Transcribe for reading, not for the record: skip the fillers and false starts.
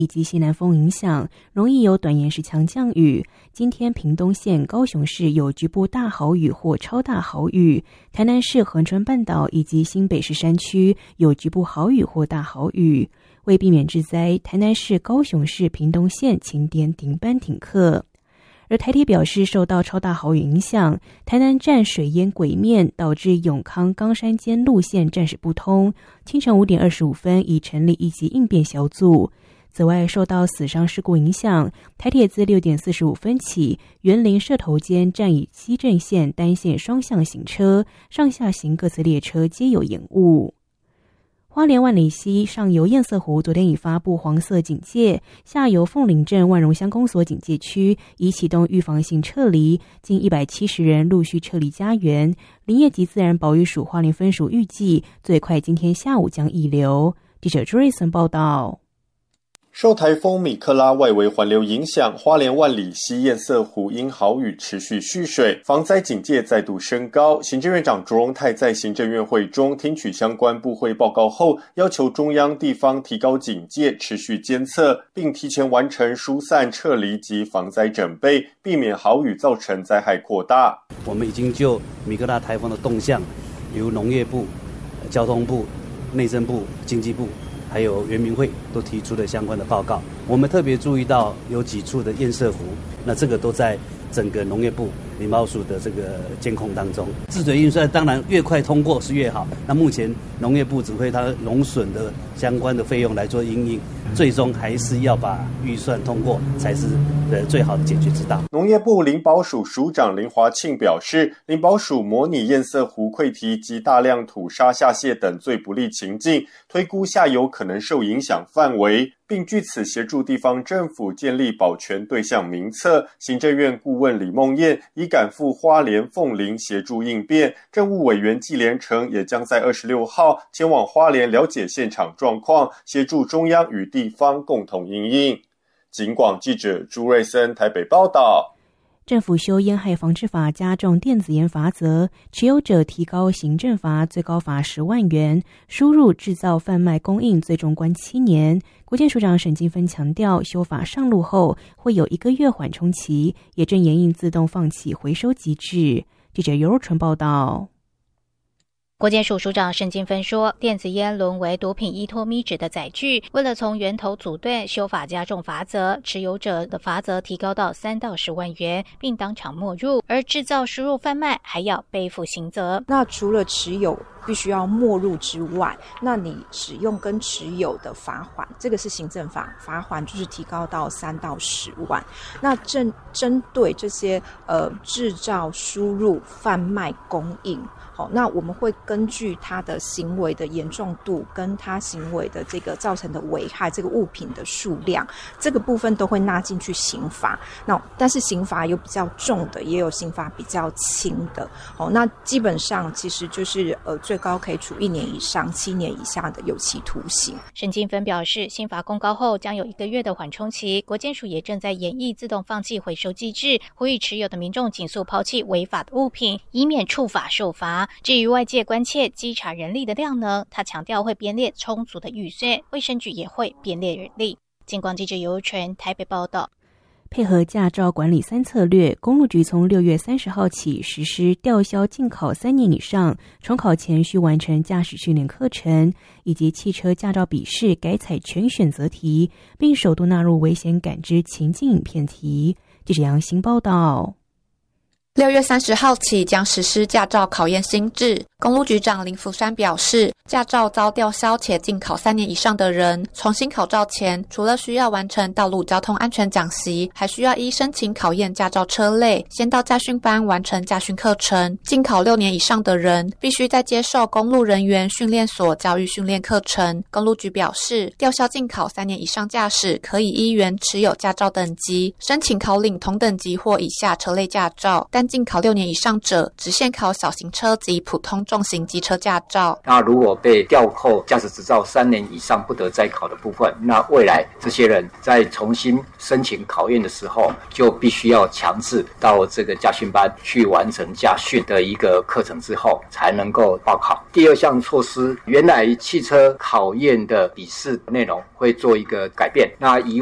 以及西南风影响，容易有短延时强降雨。今天屏东县、高雄市有局部大豪雨或超大豪雨，台南市恒春半岛以及新北市山区有局部豪雨或大豪雨。为避免致灾，台南市、高雄市、屏东县晴点停班停课。而台铁表示，受到超大豪雨影响，台南站水淹轨面，导致永康冈山间路线暂时不通。清晨5点25分已成立一级应变小组。此外，受到死伤事故影响，台铁自6点45分起，员林社头间站以西正线单线双向行车，上下行各次列车皆有延误。花莲万里溪上游堰塞湖昨天已发布黄色警戒，下游凤林镇万荣乡公所警戒区已启动预防性撤离，近170人陆续撤离家园。林业及自然保育署花莲分署预计最快今天下午将溢流。记者朱瑞森报道。 受台风米克拉外围环流影响，花莲万里溪堰塞湖因豪雨持续蓄水，防灾警戒再度升高。行政院长卓荣泰在行政院会中听取相关部会报告后，要求中央地方提高警戒，持续监测，并提前完成疏散撤离及防灾准备，避免豪雨造成灾害扩大。 我们已经就米克拉台风的动向，由农业部、交通部、内政部、经济部还有原民会都提出了相关的报告。我们特别注意到有几处的堰塞湖，那这个都在整个农业部林保署的这个监控当中。治水运算当然越快通过是越好，那目前农业部指挥它农损的相关的费用来做因应，最终还是要把预算通过才是最好的解决之道。 农业部林保署署长林华庆表示，林保署模拟堰塞湖溃堤及大量土沙下泄等最不利情境，推估下游可能受影响范围，并据此协助地方政府建立保全对象名册。行政院顾问李梦燕已赶赴花莲凤林协助应变，政务委员纪连成也将在26号前往花莲了解现场状况，协助中央与地方共同因应。警广记者朱瑞森台北报道。 政府修烟害防治法，加重电子烟罚则，持有者提高行政罚，最高罚10万元；输入、制造、贩卖、供应最终关7年。国健署长沈金芬强调，修法上路后会有1个月缓冲期，也正研议自动放弃回收机制。记者尤若纯报道。 国健署署长沈金芬说，电子烟沦为毒品依托咪纸的载具，为了从源头阻断，修法加重罚则，持有者的罚则提高到3到10万元，并当场没入，而制造、输入、贩卖还要背负刑责。 那除了持有必须要没入之外，那你使用跟持有的罚款，这个是行政法，罚款就是提高到3到10万。那针对这些制造、输入、贩卖、供应，那我们会根据他的行为的严重度跟他行为的这个造成的危害，这个物品的数量，这个部分都会纳进去刑罚。那但是刑罚有比较重的，也有刑罚比较轻的。那基本上其实就是最高可以处1年以上7年以下的有期徒刑。 沈金芬表示，新法公告后将有1个月的缓冲期，国健署也正在研议自动放弃回收机制，呼吁持有的民众尽速抛弃违法的物品，以免触法受罚。至于外界关切稽查人力的量能，他强调会编列充足的预算，卫生局也会编列人力。警广记者尤纯台北报道。 配合驾照管理3策略，公路局从6月30号起实施吊销禁考3年以上，重考前需完成驾驶训练课程，以及汽车驾照笔试改采全选择题，并首度纳入危险感知情境影片题。记者杨新报道。 6月30号起将实施驾照考验新制。公路局长林福山表示，驾照遭吊销且禁考3年以上的人，重新考照前，除了需要完成道路交通安全讲习，还需要依申请考验驾照车类，先到驾训班完成驾训课程。禁考6年以上的人，必须再接受公路人员训练所教育训练课程。公路局表示，吊销禁考3年以上驾驶，可以依原持有驾照等级申请考领同等级或以下车类驾照，但但禁考6年以上者，只限考小型车及普通重型机车驾照。 那如果被吊扣驾驶执照3年以上不得再考的部分，那未来这些人在重新申请考验的时候，就必须要强制到这个驾训班去完成驾训的一个课程之后，才能够报考。第二项措施，原来汽车考验的笔试内容会做一个改变，那以